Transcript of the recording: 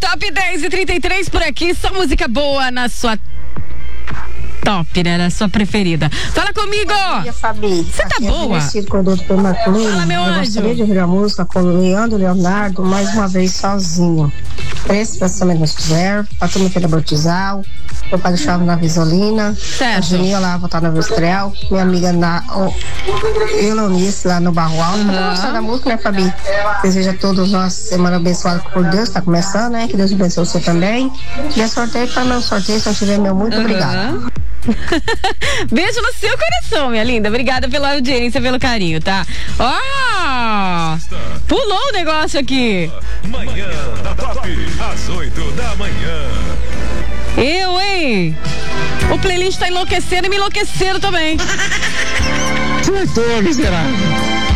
Top 10 e 33 por aqui, só música boa na sua top, né? Na sua preferida. Fala comigo! Bom dia, Fabi. Você tá boa? Com o doutor Marcolino. Fala, meu eu anjo. gostaria de ouvir a música com o Leandro Leonardo, mais uma vez sozinho. Esse pensamento nós fizer, a turma que era bautizar, meu pai do Chave na Visolina, Certo. a Juninha lá votar na Vestrel, minha amiga Elonice lá no Barro Alto. Pra gostar da música, né, Fabi? Desejo a todos nós semana abençoada por Deus, tá começando, né? Que Deus abençoe você também. E a sorteio para meu sorteio, se eu tiver meu muito obrigado. Beijo no seu coração, minha linda. Obrigada pela audiência, pelo carinho, tá? Ó, pulou o negócio aqui. Manhã da Top, às 8 da manhã. Eu, hein? O playlist tá enlouquecendo e me enlouqueceram também. Surtou, miserável.